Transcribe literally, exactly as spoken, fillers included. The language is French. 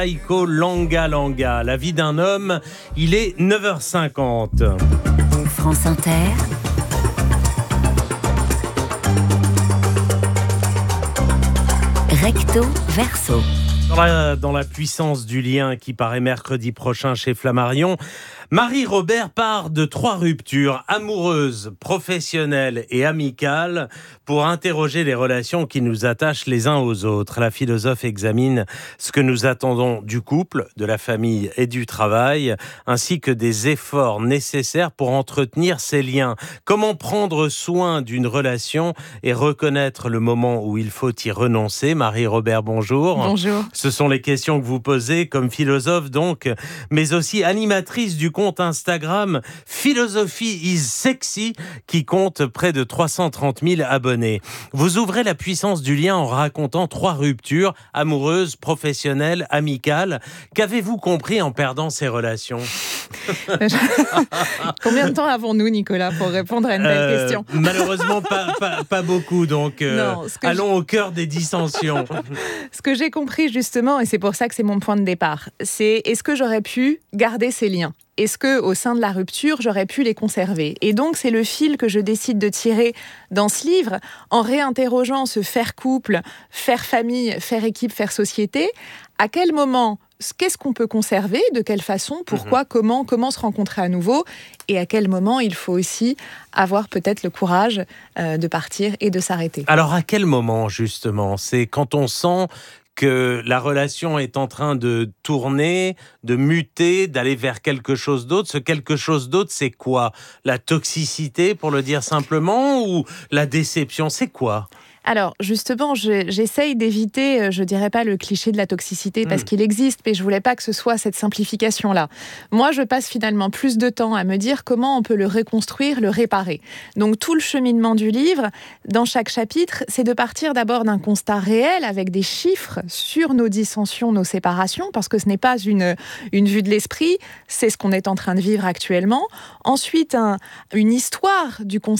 Aiko Langa Langa, la vie d'un homme, il est neuf heures cinquante. France Inter. Recto verso. Dans la, dans la puissance du lien qui paraît mercredi prochain chez Flammarion, Marie-Robert part de trois ruptures amoureuses, professionnelles et amicales pour interroger les relations qui nous attachent les uns aux autres. La philosophe examine ce que nous attendons du couple, de la famille et du travail, ainsi que des efforts nécessaires pour entretenir ces liens. Comment prendre soin d'une relation et reconnaître le moment où il faut y renoncer. Marie-Robert, bonjour. Bonjour. Ce sont les questions que vous posez comme philosophe donc, mais aussi animatrice du compte Instagram Philosophie is Sexy qui compte près de trois cent trente mille abonnés. Vous ouvrez la puissance du lien en racontant trois ruptures amoureuses, professionnelles, amicales. Qu'avez-vous compris en perdant ces relations ? Combien de temps avons-nous, Nicolas, pour répondre à une telle euh, question ? Malheureusement, pas, pas, pas beaucoup, donc euh, Non, ce que allons je... au cœur des dissensions. Ce que j'ai compris justement, et c'est pour ça que c'est mon point de départ, c'est est-ce que j'aurais pu garder ces liens ? Est-ce qu'au sein de la rupture, j'aurais pu les conserver ? Et donc, c'est le fil que je décide de tirer dans ce livre, en réinterrogeant ce faire couple, faire famille, faire équipe, faire société. À quel moment, qu'est-ce qu'on peut conserver ? De quelle façon ? Pourquoi ? Mmh. Comment ? Comment se rencontrer à nouveau ? Et à quel moment il faut aussi avoir peut-être le courage euh, de partir et de s'arrêter ? Alors, à quel moment, justement ? C'est quand on sent que la relation est en train de tourner, de muter, d'aller vers quelque chose d'autre. Ce quelque chose d'autre, c'est quoi ? La toxicité, pour le dire simplement, ou la déception ? C'est quoi ? Alors, justement, je, j'essaye d'éviter, je dirais pas le cliché de la toxicité parce mmh. qu'il existe, mais je voulais pas que ce soit cette simplification-là. Moi, je passe finalement plus de temps à me dire comment on peut le reconstruire, le réparer. Donc, tout le cheminement du livre, dans chaque chapitre, c'est de partir d'abord d'un constat réel avec des chiffres sur nos dissensions, nos séparations, parce que ce n'est pas une, une vue de l'esprit, c'est ce qu'on est en train de vivre actuellement. Ensuite, un, une histoire du constat